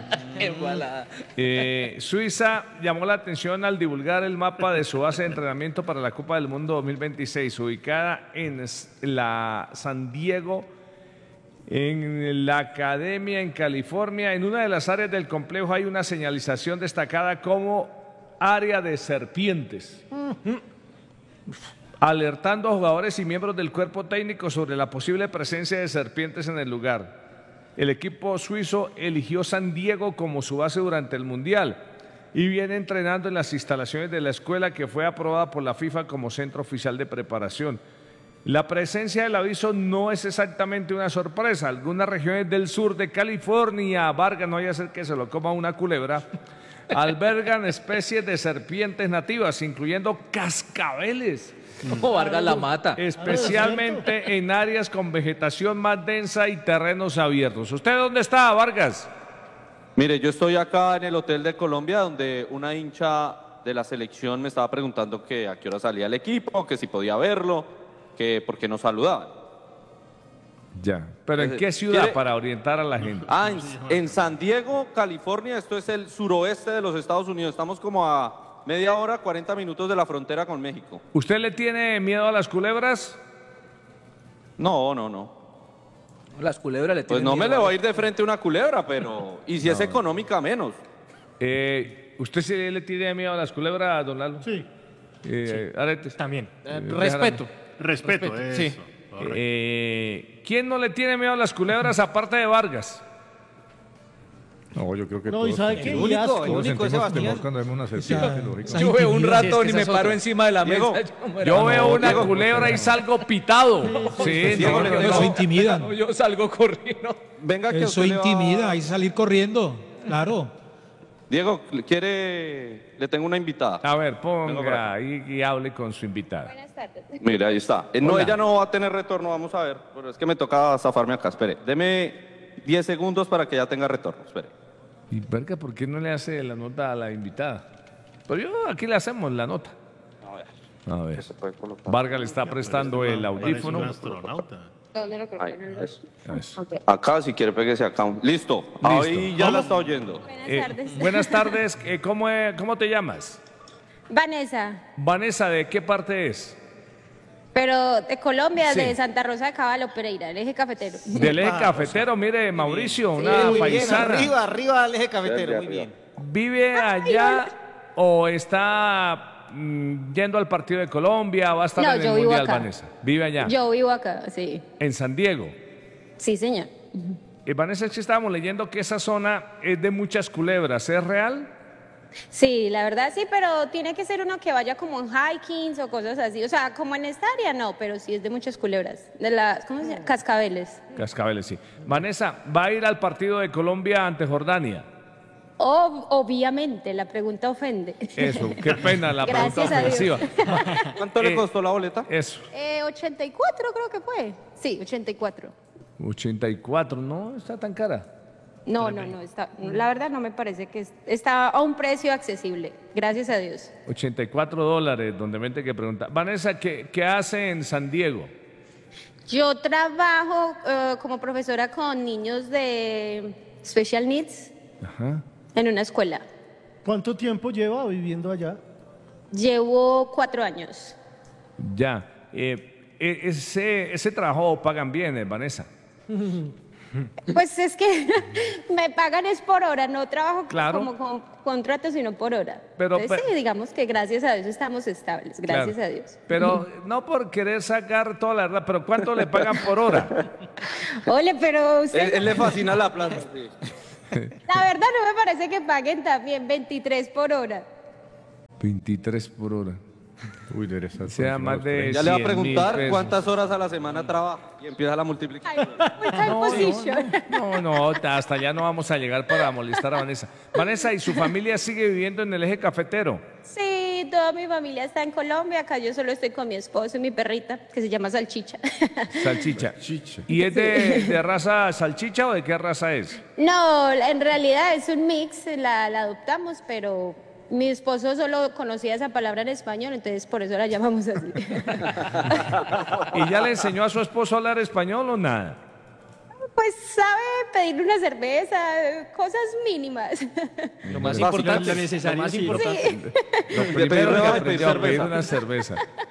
Eh, Suiza llamó la atención al divulgar el mapa de su base de entrenamiento para la Copa del Mundo dos mil veintiséis, ubicada en s- la San Diego, en la Academia en California. En una de las áreas del complejo hay una señalización destacada como área de serpientes, alertando a jugadores y miembros del cuerpo técnico sobre la posible presencia de serpientes en el lugar. El equipo suizo eligió San Diego como su base durante el Mundial y viene entrenando en las instalaciones de la escuela que fue aprobada por la FIFA como centro oficial de preparación. La presencia del aviso no es exactamente una sorpresa. Algunas regiones del sur de California, Vargas, no vaya a ser que se lo coma una culebra, albergan especies de serpientes nativas, incluyendo cascabeles. Como Vargas la mata. Especialmente en áreas con vegetación más densa y terrenos abiertos. ¿Usted dónde está, Vargas? Mire, yo estoy acá en el Hotel de Colombia, donde una hincha de la selección me estaba preguntando que a qué hora salía el equipo, que si podía verlo, que por qué no saludaban. Ya. ¿Pero en qué ciudad, ¿Quiere- para orientar a la gente? Ah, en, en San Diego, California, esto es el suroeste de los Estados Unidos. Estamos como a media hora, cuarenta minutos de la frontera con México. ¿Usted le tiene miedo a las culebras? No, no, no. Las culebras le Pues tienen no me miedo le a- voy a ir de frente a una culebra, pero... Y si es económica, menos. Eh, ¿Usted sí le tiene miedo a las culebras, don Lalo? Sí. Eh, Aretes. También. Eh, Eh, respeto. Respeto, Respeto, eso. sí. Correcto. Eh, ¿Quién no le tiene miedo a las culebras aparte de Vargas? No, yo creo que No, todos, ¿y sabe sentimos- qué? El Y único, asco. el todos único es sentimos temor Sebastián. cuando vemos una serpiente, Esa- lógico. esa Yo veo un intimidad. ratón Sí, es y que me esa es paro otra. encima de la Diego, mesa. Yo muero. Yo veo una Diego. culebra y salgo pitado. Sí, Diego, no, le no, tengo- Eso no. intimidan. Yo salgo corriendo. Venga, que Eso usted le va- intimida, hay que salir corriendo. Claro. Diego, ¿quiere...? Le tengo una invitada. A ver, Vengo por ponga acá. ahí y hable con su invitada. Mira, ahí está. Eh, no, Hola. ella no va a tener retorno, vamos a ver. Pero es que me toca zafarme acá, espere. Deme diez segundos para que ya tenga retorno, espere. Y verga, ¿por qué no le hace la nota a la invitada? Pero yo aquí le hacemos la nota. A ver, A ver. se puede colocar. Vargas le está prestando el Parece audífono. un astronauta. Ahí, eso. Eso. Acá, si quiere, péguese acá. Listo. Ahí ya la está oyendo. Buenas Eh, tardes. buenas tardes. Eh, ¿cómo, eh, ¿Cómo te llamas? Vanessa, Vanessa, ¿de qué parte es? pero de Colombia, Sí. de Santa Rosa de Caballo, Pereira, el eje cafetero. Del eje cafetero, mire, Mauricio, una Muy bien, paisana. arriba, arriba al eje cafetero, Bien, muy bien, bien. ¿Vive allá o está mm, yendo al partido de Colombia? ¿Va a estar No, en el yo vivo Mundial, acá. Vanessa? ¿Vive allá? Yo vivo acá, sí. En San Diego. Sí, señor. Eh, Vanessa, es que estábamos leyendo que esa zona es de muchas culebras. ¿Es real? Sí, la verdad sí, pero tiene que ser uno que vaya como en hikings o cosas así. O sea, como en esta área no, pero sí es de muchas culebras. De las, ¿cómo se llama? Cascabeles. Cascabeles, sí. Vanessa, ¿va a ir al partido de Colombia ante Jordania? Ob- obviamente, la pregunta ofende. Eso, qué pena la pregunta Gracias a Dios. ofensiva. ¿Cuánto le Eh, costó la boleta? Eso, Eh, ochenta y cuatro creo que fue. Sí, ochenta y cuatro. ochenta y cuatro, no está tan cara. No, no, no, está, la verdad no me parece que es- está a un precio accesible, gracias a Dios. ochenta y cuatro dólares, donde mente que pregunta. Vanessa, ¿qué, qué hace en San Diego? Yo trabajo eh, como profesora con niños de special needs Ajá. en una escuela. ¿Cuánto tiempo lleva viviendo allá? Llevo cuatro años. Ya. Eh, e- ese, ese trabajo pagan bien, eh, Vanessa. Pues es que me pagan es por hora, no trabajo Claro. como con contrato, sino por hora. Pero, Entonces, pe- sí, digamos que gracias a Dios estamos estables, gracias Claro. a Dios. Pero no por querer sacar toda la verdad, pero ¿cuánto le pagan por hora? Ole, pero usted- Él, él le fascina la plata. sí. la verdad no me parece que paguen también veintitrés por hora. veintitrés por hora. Uy, debería estar O sea, por encima más de los de Ya le va a cien mil preguntar pesos. cuántas horas a la semana trabaja y empieza la multiplicación. Full time position. No, no, hasta allá no vamos a llegar para molestar a Vanessa. Vanessa, ¿y su familia sigue viviendo en el eje cafetero? Sí, toda mi familia está en Colombia, acá yo solo estoy con mi esposo y mi perrita, que se llama Salchicha. Salchicha. ¿Y es de, de raza salchicha o de qué raza es? No, en realidad es un mix, la, la adoptamos, pero mi esposo solo conocía esa palabra en español, entonces por eso la llamamos así. ¿Y ya le enseñó a su esposo a hablar español o nada? Pues sabe pedir una cerveza, cosas mínimas. Lo más Bastante. importante, lo necesario, Lo más sí. importante. Lo pedir primero que una- de aprendió a cerveza. pedir una cerveza.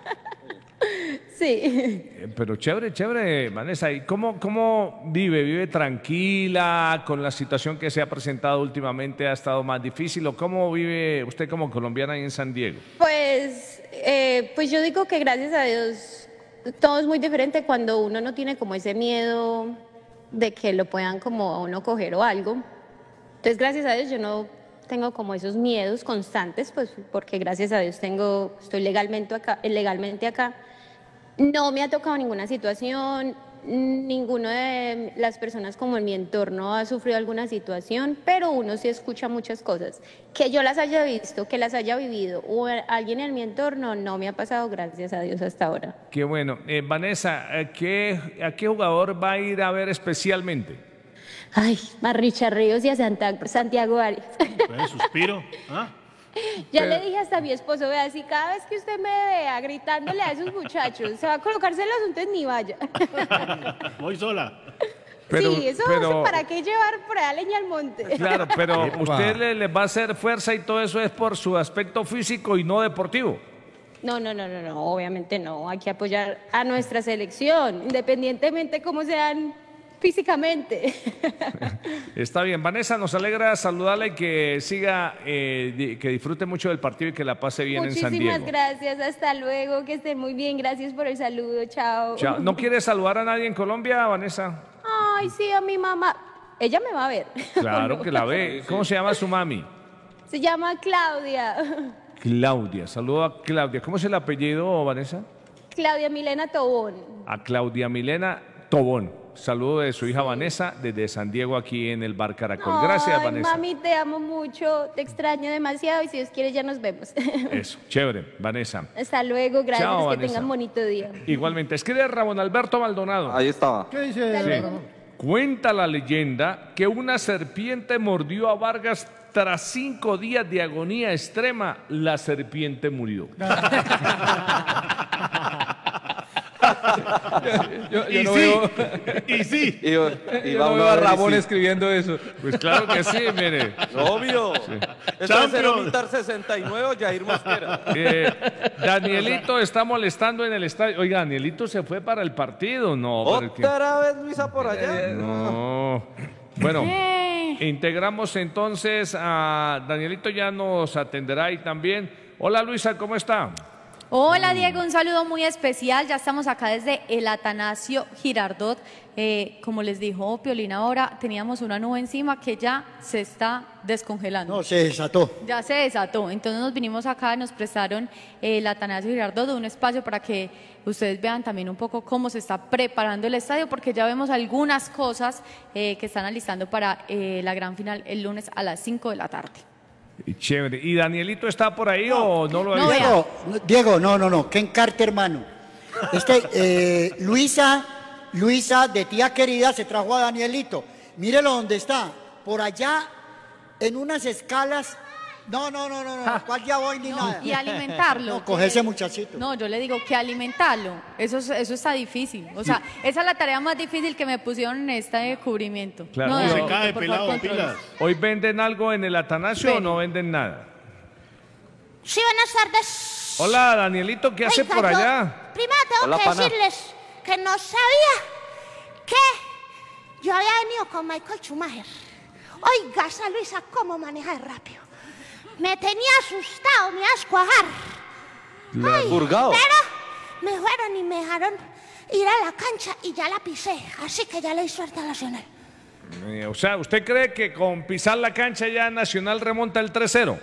Sí. Eh, Pero chévere, chévere, Vanessa. ¿Y cómo, cómo vive? ¿Vive tranquila con la situación que se ha presentado últimamente? ¿Ha estado más difícil? ¿O cómo vive usted como colombiana ahí en San Diego? Pues, eh, pues yo digo que gracias a Dios todo es muy diferente cuando uno no tiene como ese miedo de que lo puedan como a uno coger o algo. Entonces, gracias a Dios yo no tengo como esos miedos constantes, pues porque gracias a Dios tengo, estoy legalmente acá, legalmente acá. No me ha tocado ninguna situación, ninguno de las personas como en mi entorno ha sufrido alguna situación, pero uno sí escucha muchas cosas. Que yo las haya visto, que las haya vivido o alguien en mi entorno, no me ha pasado, gracias a Dios, hasta ahora. Qué bueno. Eh, Vanessa, ¿a qué, ¿a qué jugador va a ir a ver especialmente? Ay, a Richard Ríos y a Santa- Santiago Arias. Pues, suspiro. ¿Ah? Ya le dije hasta a mi esposo, vea, si cada vez que usted me vea gritándole a esos muchachos, se va a colocar celos, entonces ni vaya. Voy sola. Pero- sí, eso, pero- eso para qué llevar por allá leña al monte. Claro, pero Epa. usted le, le va a hacer fuerza y todo eso es por su aspecto físico y no deportivo. No, no, no, no, no, obviamente no. Hay que apoyar a nuestra selección, independientemente cómo sean físicamente. Está bien. Vanessa, nos alegra saludarla y que siga, eh, di- que disfrute mucho del partido y que la pase bien en San Muchísimas Diego. gracias, hasta luego, que estén muy bien, gracias por el saludo, chao. Chao. ¿No quiere saludar a nadie en Colombia, Vanessa? Ay, sí, a mi mamá. Ella me va a ver. Claro que la ve. ¿Cómo se llama su mami? Se llama Claudia. Claudia. Saludo a Claudia. ¿Cómo es el apellido, Vanessa? Claudia Milena Tobón. A Claudia Milena Tobón. Saludo de su hija Vanessa desde San Diego aquí en el Bar Caracol. Gracias, Ay, Vanessa. mami, te amo mucho, te extraño demasiado y si Dios quiere ya nos vemos. Eso, chévere, Vanessa. Hasta luego, gracias, Chao, que Vanessa. tengan bonito día. Igualmente. Escribe Ramón Alberto Maldonado. Ahí estaba. ¿Qué dice? Hasta luego. Cuenta la leyenda que una serpiente mordió a Vargas tras cinco días de agonía extrema. La serpiente murió. Yo, yo Y no sí, veo, y sí. Y, y yo va no uno veo a ver y Ramón sí. escribiendo eso. Pues claro que sí, mire. Obvio. Eso es Champions. ser Inter sesenta y nueve o Jair Mosquera. Eh, Danielito está molestando en el estadio. Oiga, Danielito se fue para el partido. No, pero es que- Otra vez Luisa por allá. No. Bueno, integramos entonces a Danielito, ya nos atenderá ahí también. Hola Luisa, ¿cómo está? Hola Diego, un saludo muy especial. Ya estamos acá desde el Atanasio Girardot. Eh, como les dijo Piolín ahora, teníamos una nube encima que ya se está descongelando. No, se desató. Ya se desató. Entonces nos vinimos acá, nos prestaron eh, el Atanasio Girardot, un espacio para que ustedes vean también un poco cómo se está preparando el estadio, porque ya vemos algunas cosas eh, que están alistando para eh, la gran final el lunes a las cinco de la tarde. Y chévere. ¿Y Danielito está por ahí o no lo ha No, visto? Diego, no, Diego, no, no, no, que encarte, hermano. Este, eh, Luisa, Luisa, de tía querida, se trajo a Danielito. Mírelo donde está, por allá, en unas escalas. No, no, no, no, no, ¿cuál ya voy ni nada? Y alimentarlo. No, coge ese muchachito. No, yo le digo que alimentarlo. Eso, es- eso está difícil. O sea, esa es la tarea más difícil que me pusieron en este cubrimiento. Claro. No, Se Diego, cae, por pelado, favor, controles. pilas. ¿Hoy venden algo en el Atanasio o Ven. no venden nada? Sí, buenas tardes. Hola Danielito, ¿qué hace Oiga, por yo allá? Primero tengo Hola, que pana. decirles que no sabía que yo había venido con Michael Schumacher. Oiga, esa Luisa, cómo maneja de rápido. Me tenía asustado, me iba a escuajar. La has purgado. Pero me fueron y me dejaron ir a la cancha y ya la pisé. Así que ya le di suerte a Nacional. Eh, o sea, ¿usted cree que con pisar la cancha ya Nacional remonta el tres cero?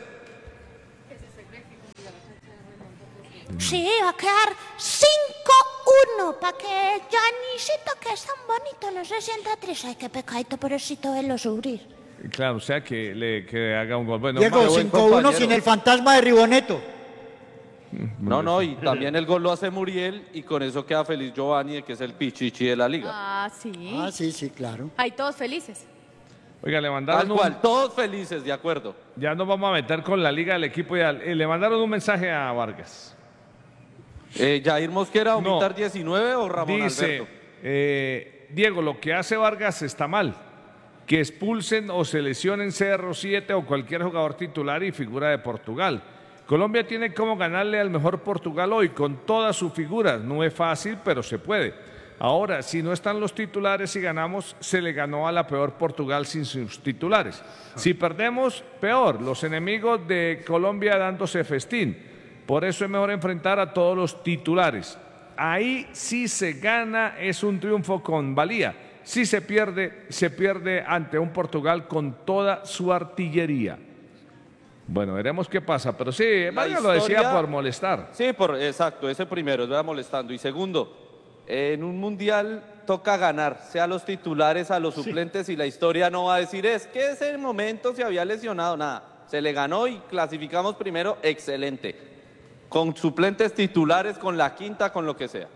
Sí, va a quedar cinco uno para que Janisito, que es tan bonito, no se sienta triste. Ay, qué pecadito, pobrecito, verlo sufrir. Claro, o sea, que, le, que haga un gol. Bueno, Diego, más- cinco uno sin el fantasma de Riboneto. No, no, y también el gol lo hace Muriel y con eso queda feliz Giovanni, que es el pichichi de la liga. Ah, sí. Ah, sí, sí, claro. Ahí todos felices. Oiga, le mandaron Tal un- cual, todos felices, de acuerdo. Ya nos vamos a meter con la liga del equipo ideal. Eh, le mandaron un mensaje a Vargas. Eh, ¿Jair Mosquera, No. aumentar diecinueve o Ramón Dice, Alberto? eh, Diego, lo que hace Vargas está mal. Que expulsen o se lesionen C R siete o cualquier jugador titular y figura de Portugal. Colombia tiene como ganarle al mejor Portugal hoy con todas sus figuras. No es fácil, pero se puede. Ahora, si no están los titulares y ganamos, se le ganó a la peor Portugal sin sus titulares. Si perdemos, peor. Los enemigos de Colombia dándose festín. Por eso es mejor enfrentar a todos los titulares. Ahí sí se gana, es un triunfo con valía. Si se pierde, se pierde ante un Portugal con toda su artillería. Bueno, veremos qué pasa, pero sí, La Vargas lo decía historia- por molestar. Sí, por, exacto, ese primero, va molestando. Y segundo, en un mundial toca ganar, sea los titulares, a los suplentes, y la historia no va a decir, es que ese momento se había lesionado, nada. Se le ganó y clasificamos primero, excelente. Con suplentes titulares, con la quinta, con lo que sea.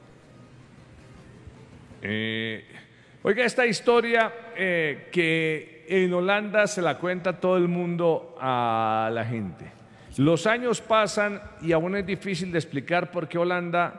Eh, oiga, esta historia eh, que en Holanda se la cuenta todo el mundo a la gente. Los años pasan y aún es difícil de explicar por qué Holanda,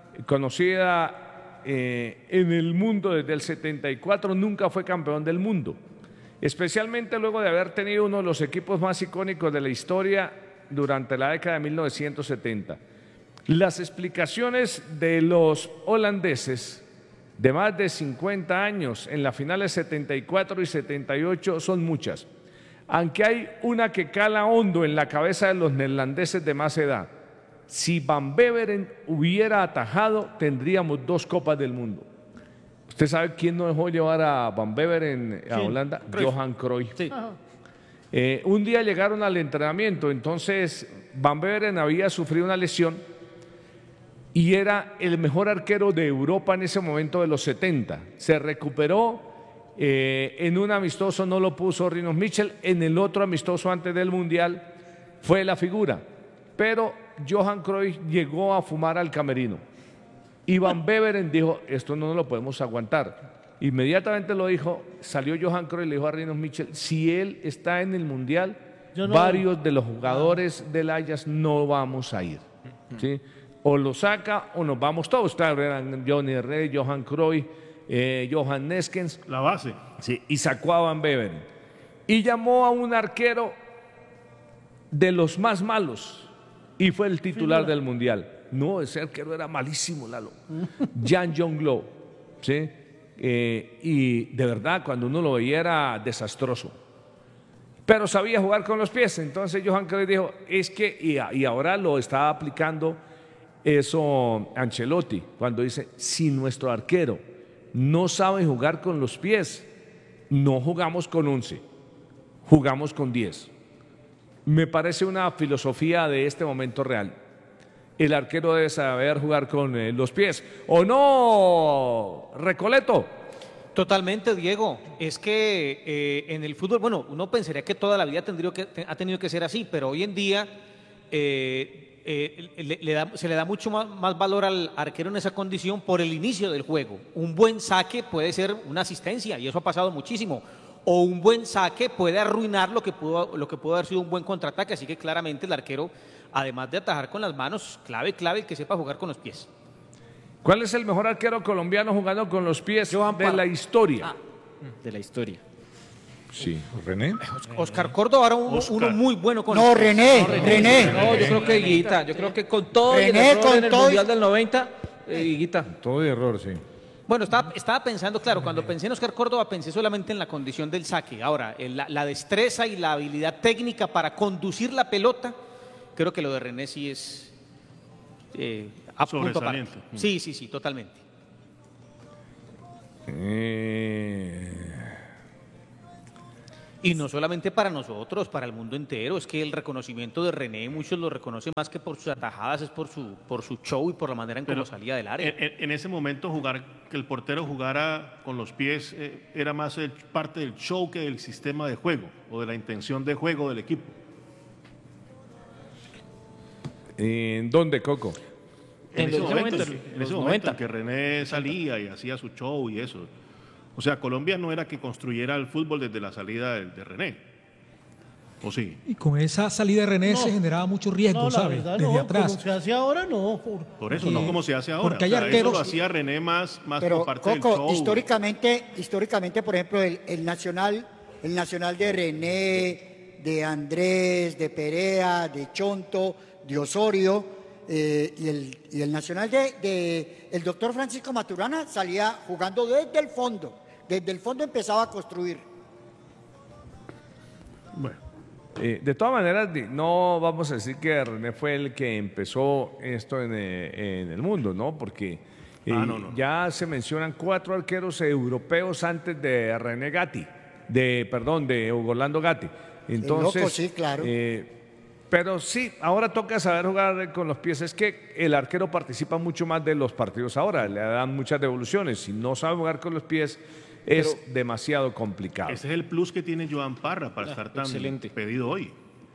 conocida eh, en el mundo desde el setenta y cuatro, nunca fue campeón del mundo. Especialmente luego de haber tenido uno de los equipos más icónicos de la historia durante la década de mil novecientos setenta. Las explicaciones de los holandeses de más de cincuenta años en las finales setenta y cuatro y setenta y ocho son muchas, aunque hay una que cala hondo en la cabeza de los neerlandeses de más edad. Si Van Beveren hubiera atajado, tendríamos dos Copas del Mundo. ¿Usted sabe quién no dejó llevar a Van Beveren a ¿Quién? Holanda? Cruyff. Johan Cruyff. Sí. Eh, un día llegaron al entrenamiento, entonces Van Beveren había sufrido una lesión y era el mejor arquero de Europa en ese momento de los setenta. Se recuperó, eh, en un amistoso no lo puso Rinus Michel, en el otro amistoso antes del Mundial fue la figura. Pero Johan Cruyff llegó a fumar al camerino. Y Van Beveren dijo, esto no lo podemos aguantar. Inmediatamente lo dijo, salió Johan Cruyff y le dijo a Rinus Michel, si él está en el Mundial, Yo no- varios de los jugadores del Ajax no vamos a ir. ¿Sí? O lo saca o nos vamos todos. Claro, eran Johnny Rey, Johan Cruyff, eh, Johan Neskens. La base. Sí, y sacó a Van Beveren. Y llamó a un arquero de los más malos y fue el titular del Mundial. No, ese arquero era malísimo, Lalo. Jan Jonglo, ¿sí? Eh, y de verdad, cuando uno lo veía era desastroso. Pero sabía jugar con los pies. Entonces Johan Cruyff dijo, es que, y, a- y ahora lo está aplicando eso Ancelotti, cuando dice, si nuestro arquero no sabe jugar con los pies, no jugamos con once, jugamos con diez. Me parece una filosofía de este momento real. El arquero debe saber jugar con eh, los pies. ¿O no, Recoleto? Totalmente, Diego. Es que eh, en el fútbol, bueno, uno pensaría que toda la vida tendría que, te- ha tenido que ser así, pero hoy en día eh, eh, le- le da- se le da mucho más, más valor al arquero en esa condición por el inicio del juego. Un buen saque puede ser una asistencia, y eso ha pasado muchísimo. O un buen saque puede arruinar lo que pudo, lo que pudo haber sido un buen contraataque. Así que claramente el arquero, además de atajar con las manos, clave, clave, el que sepa jugar con los pies. ¿Cuál es el mejor arquero colombiano jugando con los pies de la historia? De la historia. Sí, René. Oscar Córdoba era un- uno muy bueno con No, los pies. René, René. No, yo creo que Higuita, yo creo que con todo y el René, error con en el todo y- Mundial del noventa, eh, Higuita. Todo de error, sí. Bueno, estaba, estaba pensando, claro, cuando pensé en Oscar Córdoba pensé solamente en la condición del saque. Ahora, en la, la destreza y la habilidad técnica para conducir la pelota, creo que lo de René sí es eh, a punto aparte. Sobresaliente. Sí, sí, sí, totalmente. Eh, Y no solamente para nosotros, para el mundo entero. Es que el reconocimiento de René, muchos lo reconocen más que por sus atajadas, es por su, por su show y por la manera en cómo Pero salía del área. En, en- en ese momento jugar, que el portero jugara con los pies eh, era más el- parte del show que del sistema de juego o de la intención de juego del equipo. ¿En dónde, Coco? En, En ese los momento, noventa, sí, en los ese momento noventa. en que René salía y hacía su show y eso. O sea, Colombia no era que construyera el fútbol desde la salida de, de René. ¿O sí? Y con esa salida de René No. se generaba mucho riesgo, No, la ¿sabes? verdad Desde no, atrás. como se hace ahora no. por- Por eso, Porque- no como se hace ahora. porque hay O sea, eso arqueros- lo hacía René más, más Pero por parte del Coco, show. históricamente, históricamente, por ejemplo, el, el nacional, el nacional de René, de Andrés, de Perea, de Chonto, de Osorio, eh, y, el, y el nacional de, de el doctor Francisco Maturana salía jugando desde el fondo, desde el fondo empezaba a construir. Bueno, Eh, de todas maneras, di- no vamos a decir que René fue el que empezó esto en, eh, en el mundo, ¿no? Porque eh, Ah, no, no. ya se mencionan cuatro arqueros europeos antes de René Gatti, de, perdón, de Hugo Orlando Gatti. Entonces, loco, sí, claro. eh, pero sí, ahora toca saber jugar con los pies. Es que el arquero participa mucho más de los partidos ahora, le dan muchas devoluciones. Si no sabe jugar con los pies, es demasiado complicado. ese es el plus que tiene Joan Parra para Ah, estar tan excelente. pedido hoy.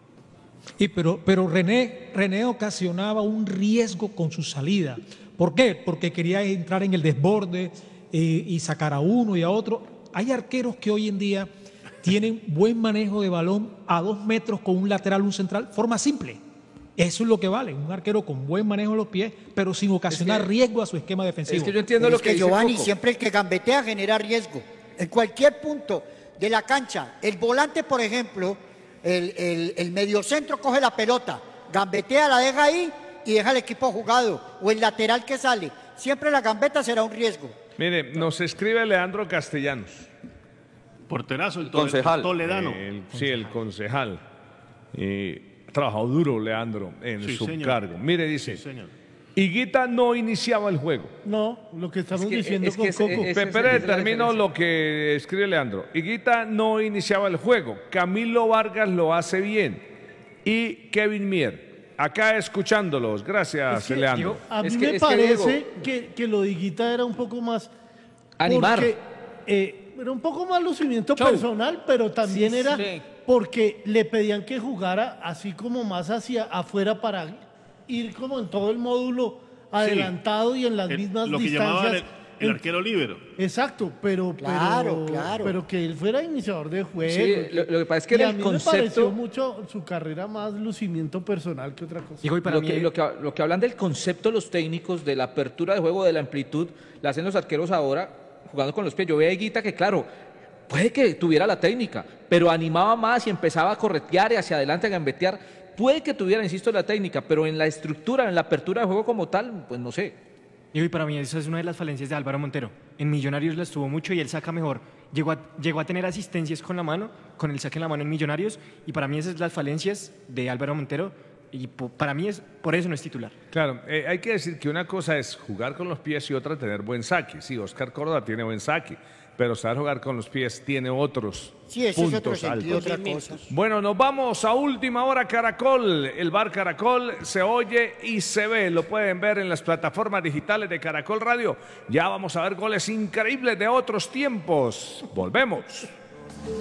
Y pero, pero René, René ocasionaba un riesgo con su salida. ¿Por qué? Porque quería entrar en el desborde eh, y sacar a uno y a otro. Hay arqueros que hoy en día tienen buen manejo de balón a dos metros con un lateral, un central, forma simple. Eso es lo que vale, un arquero con buen manejo de los pies, pero sin ocasionar que- riesgo a su esquema defensivo. Es que yo entiendo Pero lo es que, que dice Giovanni, Coco. siempre el que gambetea genera riesgo. En cualquier punto de la cancha, el volante, por ejemplo, el, el, el mediocentro coge la pelota, gambetea, la deja ahí y deja al equipo jugado. O el lateral que sale. Siempre la gambeta será un riesgo. Mire, nos escribe Leandro Castellanos. Porterazo, el, Concejal. toledano. El- sí, el concejal. Eh, trabajó duro, Leandro, en Sí, su señor. cargo. Mire, dice, Sí, señor. Higuita no iniciaba el juego. No, lo que estamos Es que- diciendo es que con ese- Coco. ese- Pe- es- Pero esa es la termino diferencia. lo que escribe Leandro. Higuita no iniciaba el juego. Camilo Vargas lo hace bien. Y Kevin Mier. Acá escuchándolos. Gracias, Es que, Leandro. digo, A mí Es que- me es que, parece Diego- que, que lo de Higuita era un poco más... Animar. porque, eh, era un poco más lucimiento Show. personal, pero también Sí, era sí. porque le pedían que jugara así como más hacia afuera para ir como en todo el módulo adelantado y en las El- mismas lo que llamaban distancias. el, el En- arquero líbero. Exacto, pero, Claro, pero, claro. pero que él fuera iniciador de juego. Sí, lo- lo que pasa es que Y era a el mí concepto- me pareció mucho su carrera más lucimiento personal que otra cosa. Digo, y para lo, mí, que, lo, que, lo que hablan del concepto los técnicos, de la apertura de juego, de la amplitud, la hacen los arqueros ahora jugando con los pies. Yo veía a Higuita que, claro, puede que tuviera la técnica, pero animaba más y empezaba a corretear y hacia adelante a gambetear. Puede que tuviera, insisto, la técnica, pero en la estructura, en la apertura de juego como tal, pues no sé. digo, y para mí esa es una de las falencias de Álvaro Montero. En Millonarios la estuvo mucho y él saca mejor. Llegó a, llegó a tener asistencias con la mano, con el saque en la mano en Millonarios, y para mí esas son las falencias de Álvaro Montero, y po- para mí es por eso no es titular. Claro, eh, hay que decir que una cosa es jugar con los pies y otra tener buen saque. Sí, Oscar Córdoba tiene buen saque, pero saber jugar con los pies tiene otros Sí, ese es otro puntos sentido, altos. otra cosa. Bueno, nos vamos a última hora Caracol. El bar Caracol se oye y se ve. Lo pueden ver en las plataformas digitales de Caracol Radio. Ya vamos a ver goles increíbles de otros tiempos. Volvemos.